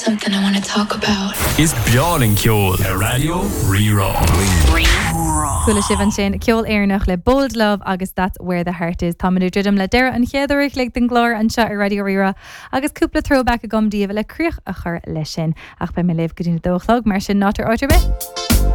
Something I want to talk about. Is Bjorn Kjol a radio Rerá. Coola sibh an sin ceol éarnach le Bold Love agus That's Where the Heart Is. Tá manú dridum le deire an chéadúirich le den glór an seo ar Radio Rerá agus cúpla throwback a gomdíobh le críoch a chur lei sin ach be mé léh go dtína dóchlog mar sin nátar áitir be.